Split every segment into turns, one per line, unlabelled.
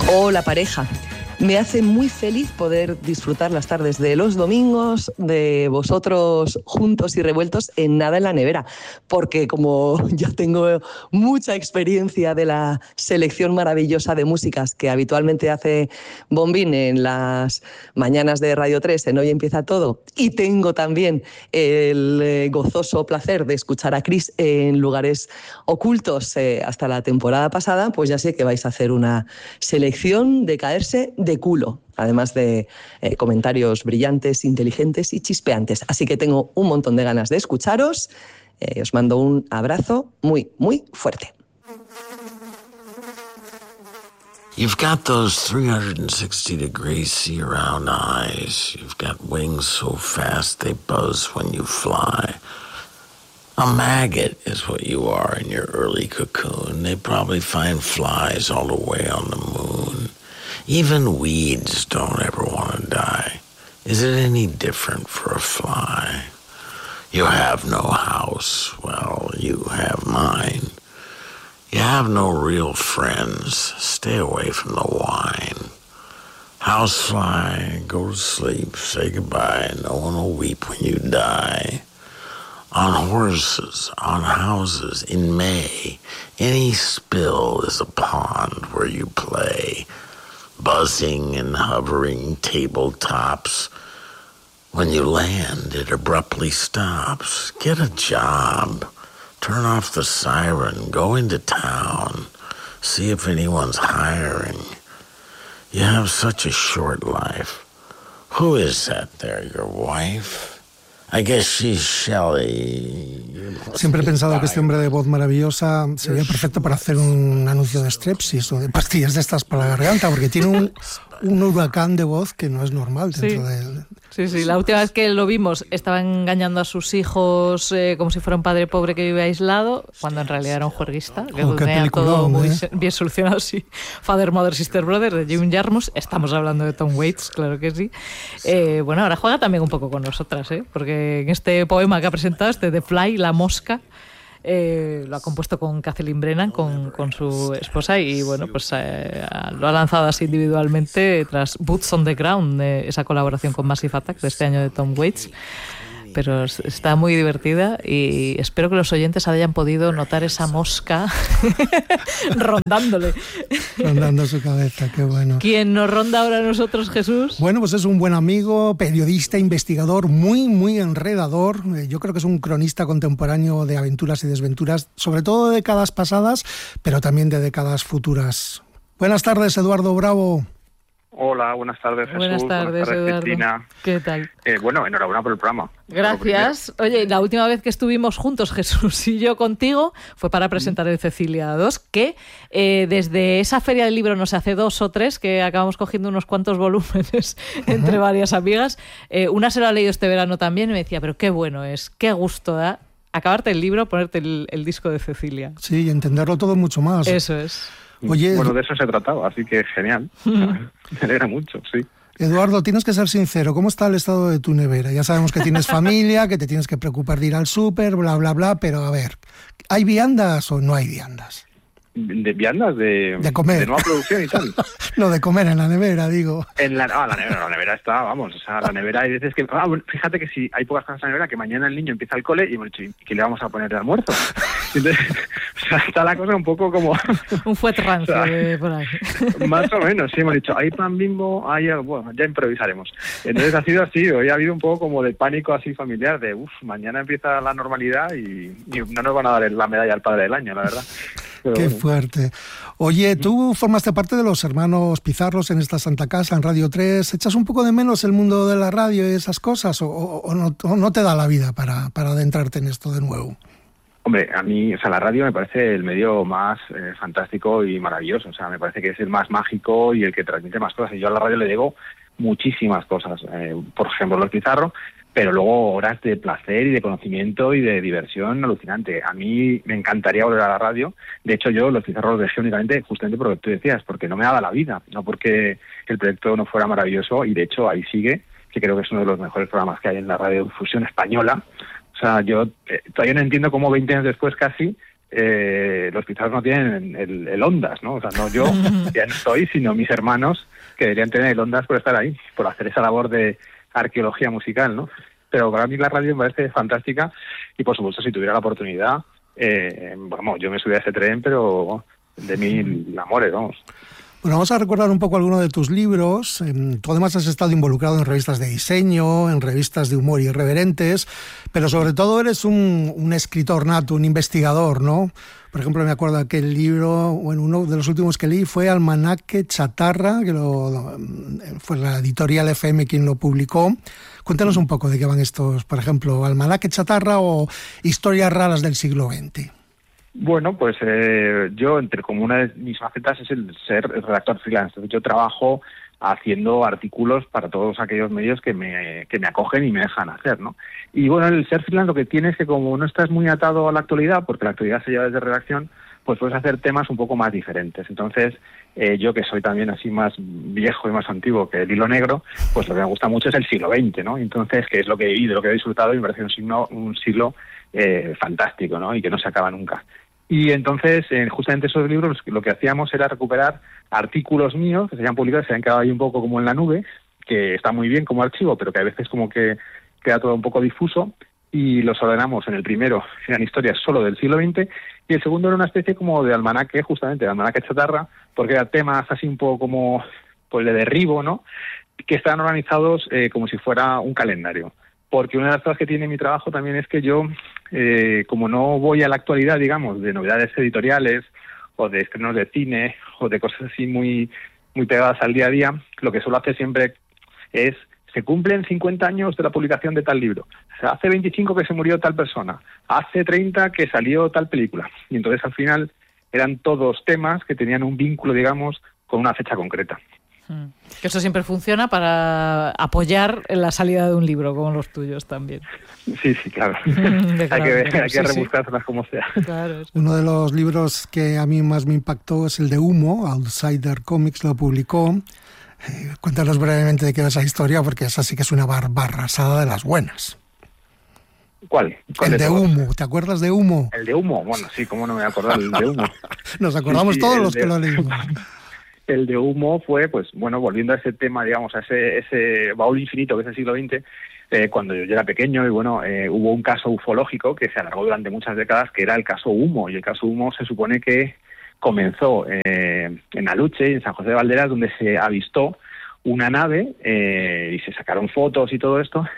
o la pareja. Me hace muy feliz poder disfrutar las tardes de los domingos de vosotros juntos y revueltos en Nada en la Nevera, porque como ya tengo mucha experiencia de la selección maravillosa de músicas que habitualmente hace Bombín en las mañanas de Radio 3 en Hoy Empieza Todo, y tengo también el gozoso placer de escuchar a Chris en Lugares Ocultos hasta la temporada pasada, pues ya sé que vais a hacer una selección de caerse de culo, además de comentarios brillantes, inteligentes y chispeantes. Así que tengo un montón de ganas de escucharos. Os mando un abrazo muy, muy fuerte.
You've got those 360-degree see-around eyes. You've got wings so fast they buzz when you fly. A maggot is what you are in your early cocoon. They probably find flies all the way on the moon. Even weeds don't ever want to die. Is it any different for a fly? You have no house. Well, you have mine. You have no real friends. Stay away from the wine. Housefly, go to sleep, say goodbye. No one will weep when you die. On horses, on houses, in May, any spill is a pond where you play. Buzzing and hovering tabletops. When you land, it abruptly stops. Get a job. Turn off the siren. Go into town. See if anyone's hiring. You have such a short life. Who is that there, your wife? I guess she's Shelley.
Siempre he pensado que este hombre de voz maravillosa sería perfecto para hacer un anuncio de Strepsis o de pastillas de estas para la garganta, porque tiene un huracán de voz que no es normal dentro de él.
Sí, la última vez que lo vimos estaba engañando a sus hijos como si fuera un padre pobre que vive aislado, cuando en realidad era un juerguista, que tenía todo muy bien solucionado. Sí. Father, Mother, Sister, Brother, de Jim Jarmusch. Estamos hablando de Tom Waits, claro que sí. Bueno, ahora juega también un poco con nosotras, porque en este poema que ha presentado, The Fly, La Mosca, lo ha compuesto con Kathleen Brennan, con su esposa, y bueno, pues lo ha lanzado así individualmente tras Boots on the Ground, esa colaboración con Massive Attack de este año de Tom Waits. Pero está muy divertida y espero que los oyentes hayan podido notar esa mosca rondándole.
Rondando su cabeza, qué bueno.
¿Quién nos ronda ahora a nosotros, Jesús?
Bueno, pues es un buen amigo, periodista, investigador, muy, muy enredador. Yo creo que es un cronista contemporáneo de aventuras y desventuras, sobre todo de décadas pasadas, pero también de décadas futuras. Buenas tardes, Eduardo Bravo.
Hola, buenas tardes, Jesús.
Buenas tardes, Eduardo.
Cristina.
¿Qué tal?
Bueno, enhorabuena por el programa.
Gracias. Oye, la última vez que estuvimos juntos, Jesús y yo contigo, fue para presentar el Cecilia 2, que desde esa feria del libro, no sé, hace 2 o 3, que acabamos cogiendo unos cuantos volúmenes entre varias amigas, una se lo ha leído este verano también y me decía, pero qué bueno es, qué gusto da acabarte el libro, ponerte el disco de Cecilia.
Sí, y entenderlo todo mucho más.
Eso es.
Oye,
bueno, de eso se trataba, así que genial. Me alegra mucho, sí.
Eduardo, tienes que ser sincero, ¿cómo está el estado de tu nevera? Ya sabemos que tienes familia, que te tienes que preocupar de ir al súper, bla, bla, bla, pero a ver, ¿hay viandas o no hay viandas?
¿De viandas? De
comer.
De nueva producción y tal.
No, de comer en la nevera, digo.
La nevera está, vamos, o sea, la nevera hay veces que... bueno, fíjate que si hay pocas cosas en la nevera, que mañana el niño empieza el cole y hemos dicho, ¿y qué le vamos a poner de almuerzo? Entonces, o sea, está la cosa un poco como...
Un fuet rancio, o sea, por ahí.
Más o menos, sí, hemos dicho, hay pan Bimbo, bueno, ya improvisaremos. Entonces ha sido así, hoy ha habido un poco como de pánico así familiar, de mañana empieza la normalidad y no nos van a dar la medalla al padre del año, la verdad. Pero
qué fuerte. Oye, tú formaste parte de los hermanos Pizarros en esta Santa Casa, en Radio 3. ¿Echas un poco de menos el mundo de la radio y esas cosas? ¿O no te da la vida para adentrarte en esto de nuevo?
Hombre, a mí, o sea, la radio me parece el medio más fantástico y maravilloso. O sea, me parece que es el más mágico y el que transmite más cosas. Y yo a la radio le debo muchísimas cosas. Por ejemplo, los Pizarros, pero luego horas de placer y de conocimiento y de diversión alucinante. A mí me encantaría volver a la radio. De hecho, yo los Pizarros los dejé únicamente justamente por lo que tú decías, porque no me daba la vida, no porque el proyecto no fuera maravilloso, y de hecho ahí sigue, que creo que es uno de los mejores programas que hay en la radiodifusión española. O sea, yo todavía no entiendo cómo 20 años después casi los pizarros no tienen el Ondas, ¿no? O sea, no yo, ya no soy, sino mis hermanos, que deberían tener el Ondas por estar ahí, por hacer esa labor de arqueología musical, ¿no? Pero para mí la radio me parece fantástica y, por supuesto, si tuviera la oportunidad, vamos, yo me subí a ese tren, pero de mil amores, vamos.
Bueno, vamos a recordar un poco alguno de tus libros. Tú además has estado involucrado en revistas de diseño, en revistas de humor irreverentes, pero sobre todo eres un escritor nato, un investigador, ¿no? Por ejemplo, me acuerdo de aquel libro, bueno, uno de los últimos que leí fue Almanaque Chatarra, que fue la editorial FM quien lo publicó. Cuéntanos un poco de qué van estos, por ejemplo, Almanaque Chatarra o Historias raras del siglo XX.
Bueno, pues yo, como una de mis facetas es el ser redactor freelance. Entonces, yo trabajo haciendo artículos para todos aquellos medios que me acogen y me dejan hacer, ¿no? Y bueno, el ser freelance lo que tiene es que como no estás muy atado a la actualidad, porque la actualidad se lleva desde redacción, pues puedes hacer temas un poco más diferentes. Entonces, yo que soy también así más viejo y más antiguo que el hilo negro, pues lo que me gusta mucho es el siglo XX, ¿no? Entonces, que es lo que he vivido, lo que he disfrutado, y me parece un siglo fantástico, ¿no? Y que no se acaba nunca. Y entonces, justamente esos libros, lo que hacíamos era recuperar artículos míos que se habían publicado, se habían quedado ahí un poco como en la nube, que está muy bien como archivo, pero que a veces como que queda todo un poco difuso, y los ordenamos. En el primero eran historias solo del siglo XX, y el segundo era una especie como de almanaque, justamente, de almanaque chatarra, porque eran temas así un poco como pues de derribo, ¿no?, que están organizados como si fuera un calendario. Porque una de las cosas que tiene mi trabajo también es que yo, como no voy a la actualidad, digamos, de novedades editoriales o de estrenos de cine o de cosas así muy pegadas al día a día, lo que suelo hacer siempre es, se cumplen 50 años de la publicación de tal libro, o sea, hace 25 que se murió tal persona, hace 30 que salió tal película. Y entonces al final eran todos temas que tenían un vínculo, digamos, con una fecha concreta.
Que eso siempre funciona para apoyar en la salida de un libro, como los tuyos también.
Sí, claro. Hay que rebuscárselas como sea.
Claro,
uno de los libros que a mí más me impactó es el de Humo, Outsider Comics lo publicó. Cuéntanos brevemente de qué es esa historia, porque esa sí que es una barrasada de las buenas.
¿Cuál
el de Humo, ¿te acuerdas de Humo?
El de Humo, bueno, sí, cómo no me voy a acordar del de Humo.
Nos acordamos sí, todos los que lo leímos.
El de Humo fue, pues bueno, volviendo a ese tema, digamos, a ese baúl infinito que es el siglo XX, cuando yo era pequeño, y bueno, hubo un caso ufológico que se alargó durante muchas décadas, que era el caso Humo, y el caso Humo se supone que comenzó en Aluche, en San José de Valderas, donde se avistó una nave y se sacaron fotos y todo esto,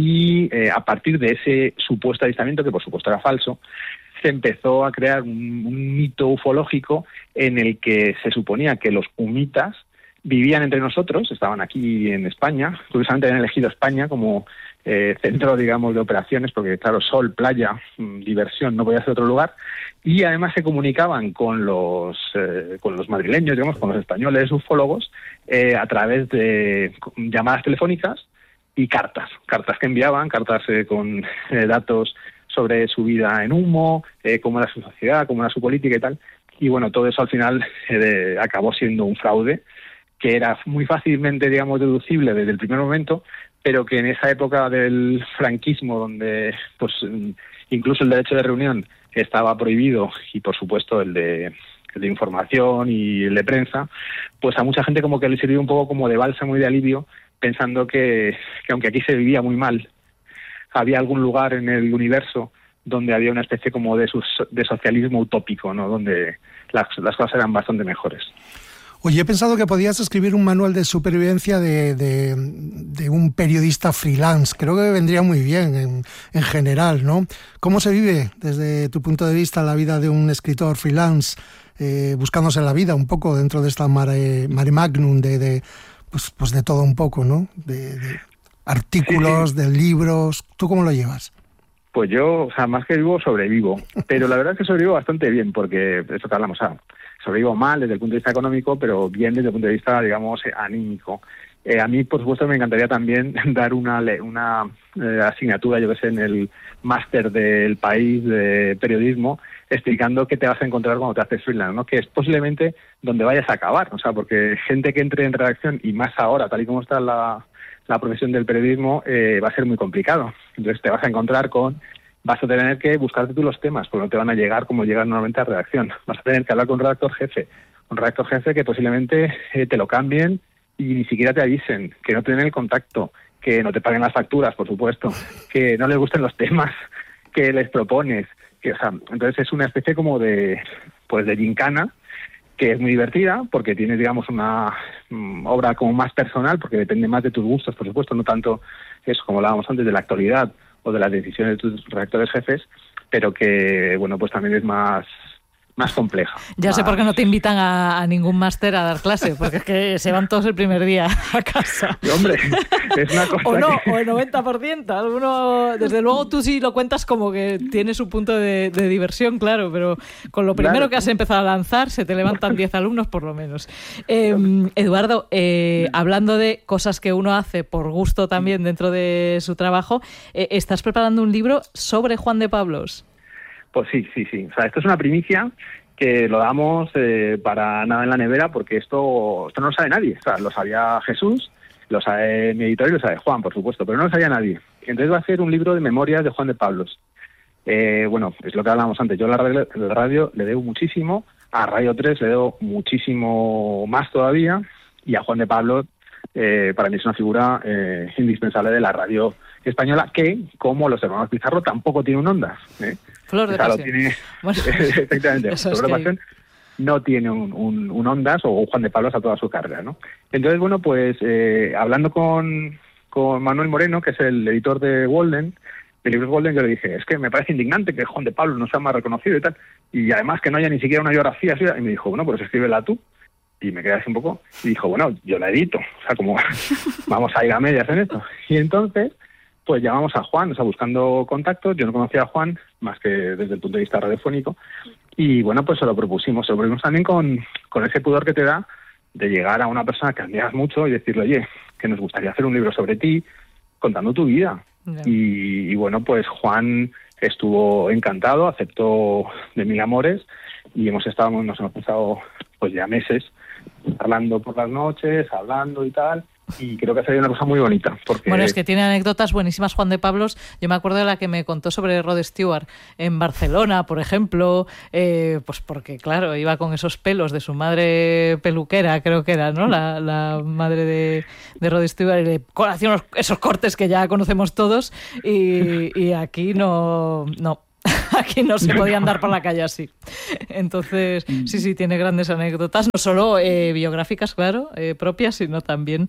y a partir de ese supuesto avistamiento, que por supuesto era falso, se empezó a crear un mito ufológico en el que se suponía que los humitas vivían entre nosotros, estaban aquí en España, curiosamente habían elegido España como centro, digamos, de operaciones, porque claro, sol, playa, diversión, no podía ser otro lugar, y además se comunicaban con los madrileños, digamos, con los españoles ufólogos, a través de llamadas telefónicas y cartas que enviaban, cartas con datos sobre su vida en Humo, cómo era su sociedad, cómo era su política y tal. Y bueno, todo eso al final acabó siendo un fraude que era muy fácilmente, digamos, deducible desde el primer momento, pero que en esa época del franquismo, donde pues incluso el derecho de reunión estaba prohibido, y por supuesto el de información y el de prensa, pues a mucha gente como que le sirvió un poco como de bálsamo y de alivio, pensando que aunque aquí se vivía muy mal, había algún lugar en el universo donde había una especie como de socialismo utópico, ¿no?, donde las cosas eran bastante mejores.
Oye, he pensado que podías escribir un manual de supervivencia de un periodista freelance. Creo que vendría muy bien en general, ¿no? ¿Cómo se vive desde tu punto de vista la vida de un escritor freelance, buscándose la vida un poco dentro de esta mare magnum pues de todo un poco, ¿no? De artículos, sí. De libros. ¿Tú cómo lo llevas?
Pues yo, o sea, más que vivo, sobrevivo. Pero la verdad es que sobrevivo bastante bien, porque eso que hablamos, sobrevivo mal desde el punto de vista económico, pero bien desde el punto de vista, digamos, anímico. A mí, por supuesto, me encantaría también dar una asignatura, yo que sé, en el máster del país de periodismo, explicando qué te vas a encontrar cuando te haces freelance, ¿no? Que es posiblemente donde vayas a acabar, o sea, porque gente que entre en redacción, y más ahora, tal y como está la profesión del periodismo, va a ser muy complicado. Entonces te vas a encontrar con vas a tener que buscarte tú los temas, porque no te van a llegar como llegan normalmente a redacción. Vas a tener que hablar con un redactor jefe que posiblemente te lo cambien y ni siquiera te avisen, que no te den el contacto, que no te paguen las facturas, por supuesto, que no les gusten los temas que les propones, que, o sea, entonces es una especie como de gincana, que es muy divertida porque tienes, digamos, una obra como más personal, porque depende más de tus gustos, por supuesto, no tanto eso, como hablábamos antes, de la actualidad o de las decisiones de tus redactores jefes, pero que, bueno, pues también es más compleja.
Ya sé por qué no te invitan a ningún máster a dar clase, porque es que se van todos el primer día a casa.
Y, hombre, es una cosa
o no, o el 90%. Alguno, desde luego tú sí lo cuentas como que tiene su punto de diversión, claro, pero con lo primero que has empezado a lanzar se te levantan 10 alumnos por lo menos. Eduardo, hablando de cosas que uno hace por gusto también dentro de su trabajo, estás preparando un libro sobre Juan de Pablos.
Pues sí. O sea, esto es una primicia que lo damos para nada en la nevera, porque esto no lo sabe nadie. O sea, lo sabía Jesús, lo sabe mi editor y lo sabe Juan, por supuesto, pero no lo sabía nadie. Entonces va a ser un libro de memorias de Juan de Pablos. Bueno, es lo que hablábamos antes. Yo a la radio le debo muchísimo, a Radio 3 le debo muchísimo más todavía, y a Juan de Pablos para mí es una figura indispensable de la radio española, que, como los hermanos Pizarro, tampoco tiene un Ondas.
Flor de pasión.
Tiene,
bueno,
efectivamente, Flor de pasión no tiene un Ondas o un Juan de Pablos a toda su carrera, ¿no? Entonces, bueno, pues hablando con Manuel Moreno, que es el editor de Walden, de libros Walden, yo le dije, es que me parece indignante que Juan de Pablos no sea más reconocido y tal, y además que no haya ni siquiera una biografía suya, y me dijo, bueno, pues escríbela tú. Y me quedé así un poco, y dijo, bueno, yo la edito, o sea, como vamos a ir a medias en esto. Y entonces, pues llamamos a Juan, o sea, buscando contactos. Yo no conocía a Juan, más que desde el punto de vista radiofónico, y bueno, pues se lo propusimos también con ese pudor que te da de llegar a una persona que admiras mucho y decirle, oye, que nos gustaría hacer un libro sobre ti, contando tu vida. Yeah. Y bueno, pues Juan estuvo encantado, aceptó de mil amores, y nos hemos pasado pues ya meses hablando por las noches, hablando y tal, y creo que ha salido una cosa muy bonita. Porque...
Bueno, es que tiene anécdotas buenísimas Juan de Pablos. Yo me acuerdo de la que me contó sobre Rod Stewart en Barcelona, por ejemplo, pues porque, claro, iba con esos pelos de su madre peluquera, creo que era, ¿no? La madre de Rod Stewart, y le hacía esos cortes que ya conocemos todos, y aquí no. Aquí no se podía andar por la calle así. Entonces, sí, tiene grandes anécdotas, no solo biográficas, claro, propias, sino también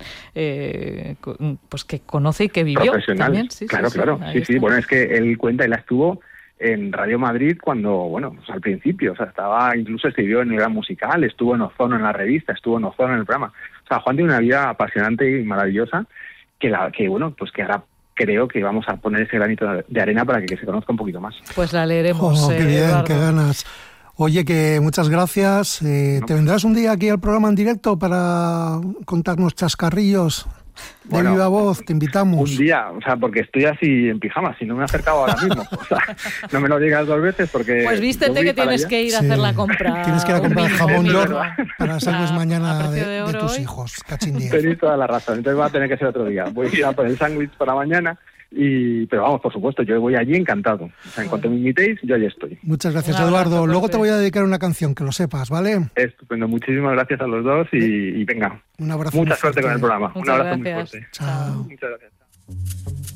pues que conoce y que vivió.
Profesional, claro. Sí. Bueno, es que él cuenta, él estuvo en Radio Madrid cuando, bueno, pues al principio, o sea, incluso escribió en el Gran Musical, estuvo en Ozono en la revista, estuvo en Ozono en el programa. O sea, Juan tiene una vida apasionante y maravillosa que bueno, pues que ahora creo que vamos a poner ese granito de arena para que se conozca un poquito más.
Pues la leeremos.
Qué bien,
Eduardo.
Qué ganas. Oye, que muchas gracias. ¿Te vendrás un día aquí al programa en directo para contarnos chascarrillos de viva voz? Te invitamos.
Un día, o sea, porque estoy así en pijama, si no me he acercado ahora mismo. O sea, no me lo digas 2 veces porque...
Pues vístete que tienes que ir a hacer la compra.
Tienes que ir a comprar jamón york para las sándwiches mañana de tus
hoy.
hijos. Cachindín.
Tenéis toda la razón, entonces va a tener que ser otro día. Voy a ir a por el sándwich para mañana. Pero vamos, por supuesto, yo voy allí encantado. O sea, en cuanto me invitéis, yo allí estoy.
Muchas gracias, Eduardo. Luego te voy a dedicar una canción, que lo sepas, ¿vale?
Estupendo, muchísimas gracias a los dos y venga.
Un abrazo.
Mucha suerte con el programa.
Muchas
un abrazo
gracias.
muy fuerte.
Chao.
Muchas gracias.